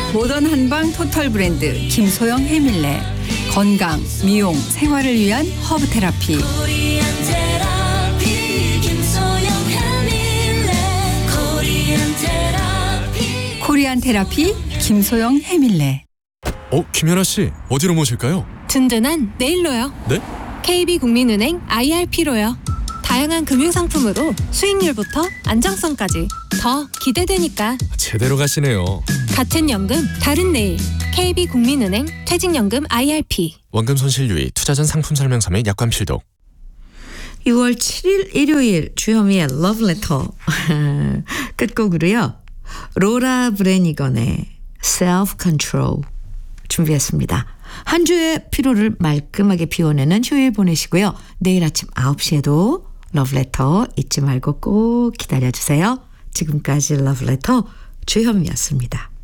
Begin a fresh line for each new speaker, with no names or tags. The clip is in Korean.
모던 한방 토탈 브랜드 김소영 해밀레. 건강, 미용, 생활을 위한 허브 테라피. 코리안 테라피 김소영 해밀레.
김연아 씨, 어디로 모실까요?
든든한 내일로요.
네?
KB국민은행 IRP로요. 다양한 금융상품으로 수익률부터 안정성까지 더 기대되니까.
제대로 가시네요.
같은 연금 다른 내일. KB국민은행 퇴직연금 IRP.
원금 손실 유의, 투자 전 상품 설명서 및 약관 필독.
6월 7일 일요일 주현미의 러브레터 끝곡으로요. 로라 브레니건의 Self Control 준비했습니다. 한 주의 피로를 말끔하게 비워내는 휴일 보내시고요. 내일 아침 9시에도 러브레터 잊지 말고 꼭 기다려주세요. 지금까지 러브레터 주현미였습니다.